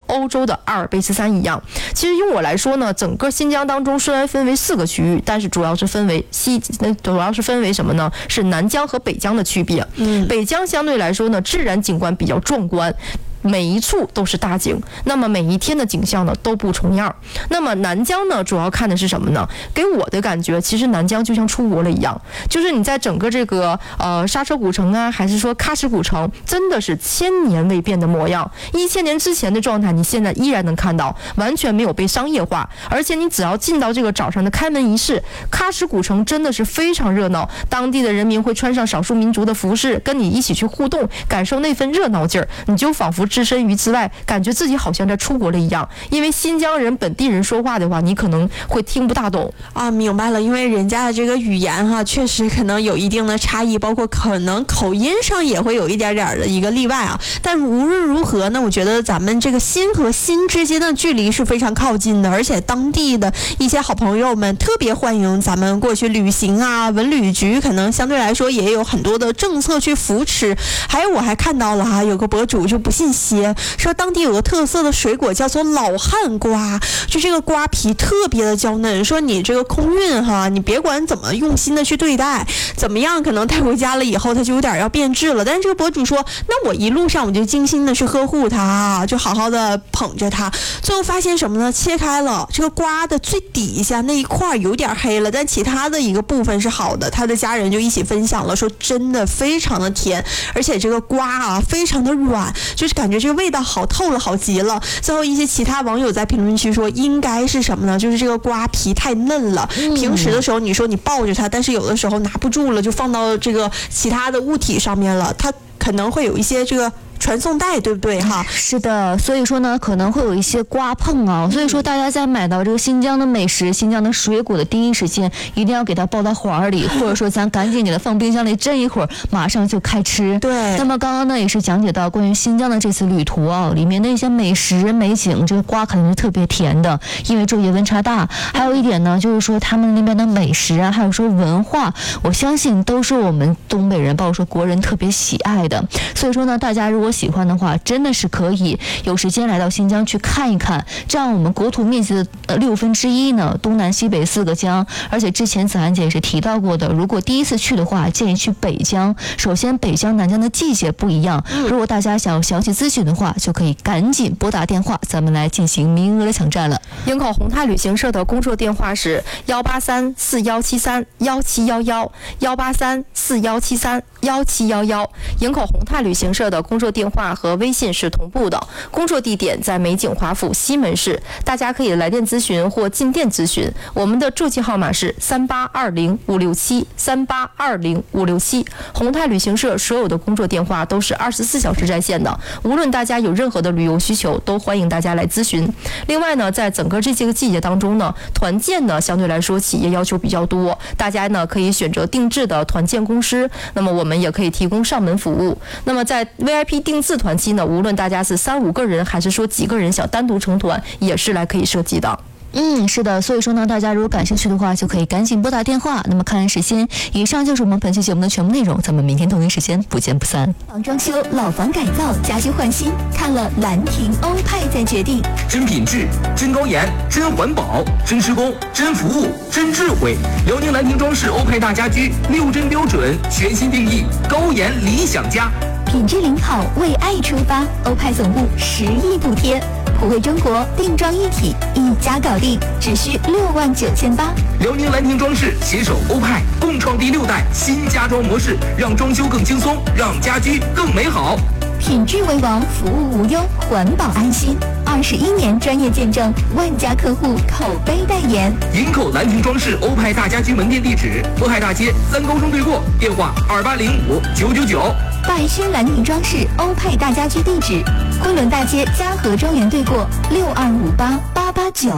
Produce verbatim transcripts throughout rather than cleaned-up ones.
欧洲的阿尔卑斯山一样。其实用我来说呢，整个新疆当中虽然分为四个区域，但是主要是分为西，主要是分为什么呢？是南疆和北疆的区别。嗯，北疆相对来说呢，自然景观比较壮观。每一处都是大景，那么每一天的景象呢都不重样。那么南疆呢，主要看的是什么呢？给我的感觉，其实南疆就像出国了一样，就是你在整个这个呃刹车古城啊，还是说喀什古城，真的是千年未变的模样。一千年之前的状态，你现在依然能看到，完全没有被商业化。而且你只要进到这个早上的开门仪式，喀什古城真的是非常热闹，当地的人民会穿上少数民族的服饰，跟你一起去互动，感受那份热闹劲儿，你就仿佛置身于之外，感觉自己好像在出国了一样。因为新疆人本地人说话的话，你可能会听不大懂啊。明白了，因为人家的这个语言哈、啊，确实可能有一定的差异，包括可能口音上也会有一点点的一个例外啊。但无论如何呢，我觉得咱们这个心和心之间的距离是非常靠近的，而且当地的一些好朋友们特别欢迎咱们过去旅行啊。文旅局可能相对来说也有很多的政策去扶持。还有我还看到了哈、啊，有个博主就不信邪，说当地有个特色的水果叫做老汉瓜，就这个瓜皮特别的娇嫩，说你这个空运哈，你别管怎么用心的去对待，怎么样可能带回家了以后它就有点要变质了，但是这个博主说，那我一路上我就精心的去呵护它，就好好的捧着它，最后发现什么呢？切开了这个瓜的最底下那一块有点黑了，但其他的一个部分是好的。他的家人就一起分享了，说真的非常的甜，而且这个瓜啊非常的软，就是感觉这个味道好透了，好极了。最后一些其他网友在评论区说，应该是什么呢？就是这个瓜皮太嫩了，嗯、平时的时候你说你抱着它，但是有的时候拿不住了，就放到这个其他的物体上面了，它可能会有一些这个传送带，对不对哈？ 是的，所以说呢可能会有一些刮碰啊，所以说大家在买到这个新疆的美食、新疆的水果的第一时间，一定要给它抱到怀里，或者说咱赶紧给它放冰箱里镇一会儿，马上就开吃。 对。 那么刚刚呢也是讲解到关于新疆的这次旅途啊，里面的一些美食美景，这个瓜肯定是特别甜的，因为昼夜温差大。还有一点呢，就是说他们那边的美食啊，还有说文化，我相信都是我们东北人，包括说国人特别喜爱的。所以说呢，大家如果喜欢的话，真的是可以有时间来到新疆去看一看。这样我们国土面积的呃六分之一呢，东南西北四个疆，而且之前子涵姐也是提到过的，如果第一次去的话，建议去北疆。首先，北疆、南疆的季节不一样，如果大家想要详细咨询的话，就可以赶紧拨打电话，咱们来进行名额的抢占了。 营口宏泰旅行社的工作电话是幺八三四幺七三幺七幺幺幺八三四幺七三幺七幺幺。营口宏泰旅行社的工作电话和微信是同步的，工作地点在美景华府西门市，大家可以来电咨询或进店咨询。我们的座机号码是三八二零五六七三八二零五六七。宏泰旅行社所有的工作电话都是二十四小时在线的，无论大家有任何的旅游需求，都欢迎大家来咨询。另外呢，在整个这些个季节当中呢，团建呢相对来说企业要求比较多，大家呢可以选择定制的团建公司，那么我们也可以提供上门服务。那么在 V I P 定制团期呢，无论大家是三五个人还是说几个人想单独成团，也是来可以设计的。 嗯，是的，所以说呢，大家如果感兴趣的话，就可以赶紧拨打电话。那么看时间，以上就是我们本期节目的全部内容，咱们明天同一时间不见不散。 房装修、老房改造、家居换新，看了兰亭欧派再决定。 真品质、真高颜、真环保、真施工、真服务、真智慧。辽宁兰亭装饰欧派大家居六真标准全新定义，高颜理想家。 品质领跑，为爱出发，欧派总部十亿补贴，普惠中国，定妆一体，一家搞定，只需六万九千八。 辽宁兰亭装饰携手欧派，共创第六代新家装模式，让装修更轻松，让家居更美好。 品质为王，服务无忧，环保安心。二十一年专业见证，万家客户口碑代言。 营口兰亭装饰欧派大家居门店地址：渤海大街三高中对过，电话二八零五九九九。 百轩兰亭装饰欧派大家居地址：昆仑大街嘉禾庄园对过，六二五八八八九。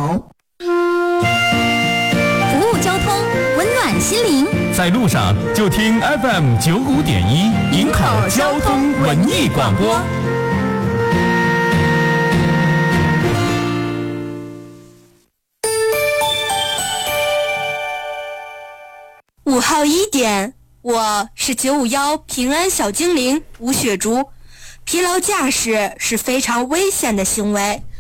服务交通，温暖心灵。 在路上就听 F M 九五点一，营口交通文艺广播。 午后一点，我是九五幺平安小精灵吴雪竹。疲劳驾驶是非常危险的行为，